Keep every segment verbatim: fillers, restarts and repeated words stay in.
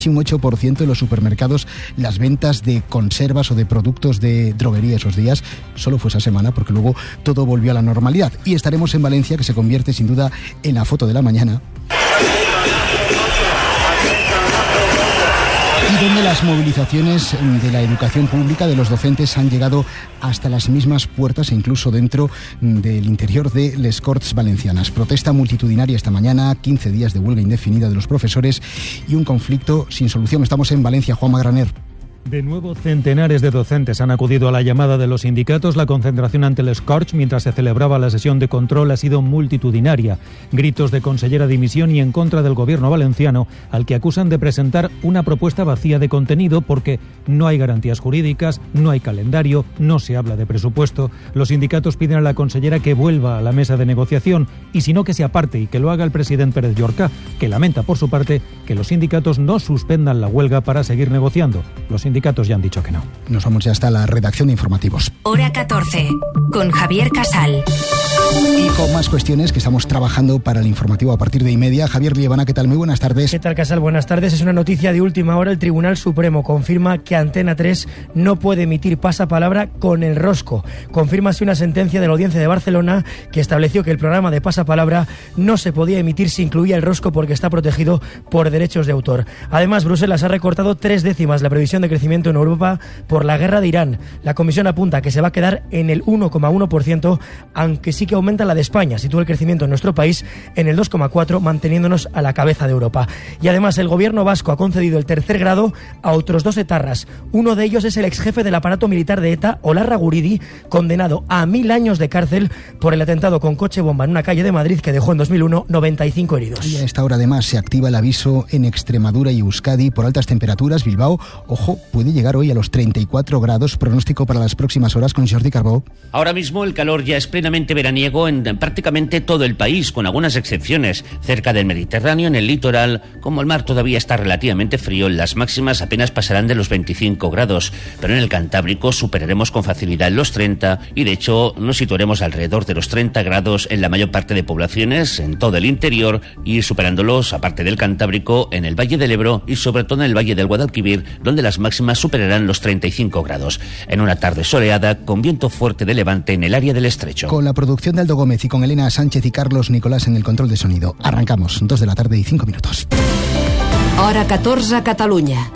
un ocho por ciento en los supermercados las ventas de conservas o de productos de droguería esos días. Solo fue esa semana porque luego todo volvió a la normalidad. Y estaremos en Valencia, que se convierte sin duda en la foto de la mañana, y donde las movilizaciones de la educación pública, de los docentes, han llegado hasta las mismas puertas e incluso dentro del interior de les Corts Valencianas. Protesta multitudinaria esta mañana, quince días de huelga indefinida de los profesores y un conflicto sin solución. Estamos en Valencia, Juanma Graner. De nuevo, centenares de docentes han acudido a la llamada de los sindicatos. La concentración ante les Corts, mientras se celebraba la sesión de control, ha sido multitudinaria. Gritos de consellera dimisión y en contra del gobierno valenciano, al que acusan de presentar una propuesta vacía de contenido porque no hay garantías jurídicas, no hay calendario, no se habla de presupuesto. Los sindicatos piden a la consellera que vuelva a la mesa de negociación y si no, que se aparte y que lo haga el presidente Pérez Llorca, que lamenta por su parte que los sindicatos no suspendan la huelga para seguir negociando. Los sindicatos ya han dicho que no. Nos vamos ya hasta la redacción de informativos. Hora catorce, con Javier Casal. Y con más cuestiones que estamos trabajando para el informativo a partir de y media. Javier Liebana, ¿qué tal? Muy buenas tardes. ¿Qué tal, Casal? Buenas tardes. Es una noticia de última hora. El Tribunal Supremo confirma que Antena tres no puede emitir pasapalabra con el rosco. Confirma así una sentencia de la Audiencia de Barcelona que estableció que el programa de pasapalabra no se podía emitir si incluía el rosco porque está protegido por derechos de autor. Además, Bruselas ha recortado tres décimas la previsión de crecimiento en Europa por la guerra de Irán. La Comisión apunta a que se va a quedar en el uno coma uno por ciento, aunque sí que aumenta la de España. Sitúa el crecimiento en nuestro país en el dos coma cuatro por ciento, manteniéndonos a la cabeza de Europa. Y además, el gobierno vasco ha concedido el tercer grado a otros dos etarras. Uno de ellos es el exjefe del aparato militar de ETA, Olarra Guridi, condenado a mil años de cárcel por el atentado con coche bomba en una calle de Madrid que dejó en dos mil uno noventa y cinco heridos. Y a esta hora además se activa el aviso en Extremadura y Euskadi por altas temperaturas. Bilbao, ojo, puede llegar hoy a los treinta y cuatro grados. Pronóstico para las próximas horas con Jordi Carbó. Ahora mismo el calor ya es plenamente veraniego en prácticamente todo el país, con algunas excepciones. Cerca del Mediterráneo, en el litoral, como el mar todavía está relativamente frío, las máximas apenas pasarán de los veinticinco grados, pero en el Cantábrico superaremos con facilidad los treinta y de hecho nos situaremos alrededor de los treinta grados en la mayor parte de poblaciones, en todo el interior, y superándolos, aparte del Cantábrico, en el Valle del Ebro y sobre todo en el Valle del Guadalquivir, donde las máximas superarán los treinta y cinco grados, en una tarde soleada con viento fuerte de levante en el área del Estrecho. Con la producción de Aldo Gómez y con Elena Sánchez y Carlos Nicolás en el control de sonido. Arrancamos, dos de la tarde y cinco minutos. Hora catorze, Catalunya.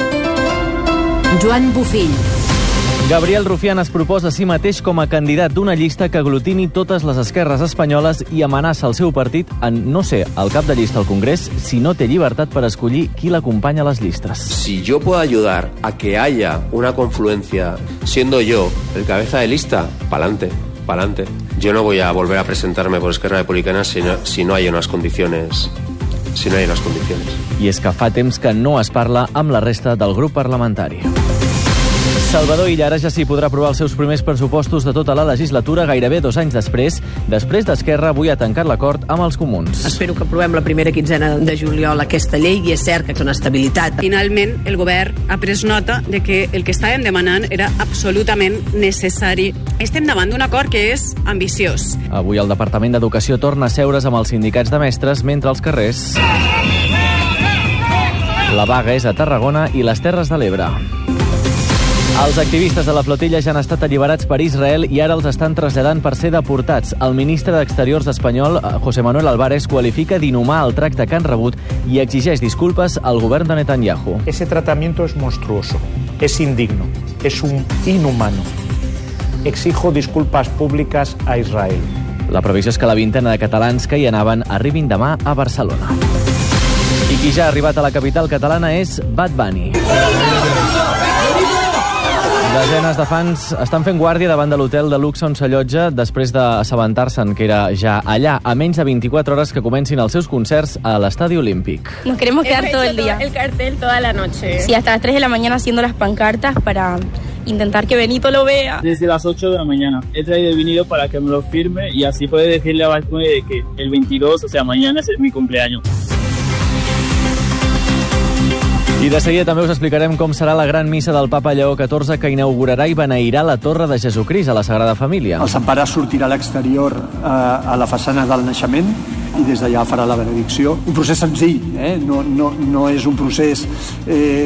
Joan Bufill. Gabriel Rufián es proposa a si mateix com a candidat d'una llista que aglutini totes les esquerres espanyoles i amenaça el seu partit en no ser el cap de llista al Congrés si no té llibertat per escollir qui l'acompanya a les llistes. Si yo puedo ayudar a que haya una confluencia siendo yo el cabeza de lista, pa'lante, pa'lante. Yo no voy a volver a presentarme por Esquerra Republicana si no, si no hay unas condiciones... si no hay unas condiciones. I és que fa temps que no es parla amb la resta del grup parlamentari. Salvador Illa ara ja s'hi podrà aprovar els seus primers pressupostos de tota la legislatura gairebé dos anys després. Després d'Esquerra, avui ha tancat l'acord amb els comuns. Espero que aprovem la primera quinzena de juliol aquesta llei i és cert que és una estabilitat. Finalment, el govern ha pres nota de que el que estàvem demanant era absolutament necessari. Estem davant d'un acord que és ambiciós. Avui el Departament d'Educació torna a seure's amb els sindicats de mestres mentre als carrers la vaga és a Tarragona i les Terres de l'Ebre. Els activistes de la flotilla ja han estat alliberats per Israel i ara els estan traslladant per ser deportats. El ministre d'Exteriors espanyol, José Manuel Álvarez, qualifica d'inhumà el tracte que han rebut i exigeix disculpes al govern de Netanyahu. Ese tratamiento es monstruoso, es indigno, es un inhumano. Exijo disculpas públicas a Israel. La previsió és que la vintena de catalans que hi anaven arribin demà a Barcelona. I qui ja ha arribat a la capital catalana és Bad Bunny. Desenes de fans estan fent guàrdia davant de l'hotel de luxe on s'allotja després d'assabentar-se'n que era ja allà a menys de veinticuatro hores que comencin els seus concerts a l'Estadi Olímpic. Nos queremos quedar todo el día. El cartel toda la noche. Sí, hasta las tres de la mañana haciendo las pancartas para intentar que Benito lo vea. Desde las ocho de la mañana he traído el vinilo para que me lo firme y así puede decirle a Bad Bunny de que el veintidós, o sea, mañana es mi cumpleaños. I de seguida també us explicarem com serà la gran missa del papa Lleó catorze que inaugurarà i beneirà la Torre de Jesucrist a la Sagrada Família. El Sant Pare sortirà a l'exterior eh, a la façana del naixement i des d'allà farà la benedicció. Un procés senzill, eh? no, no, no és un procés eh,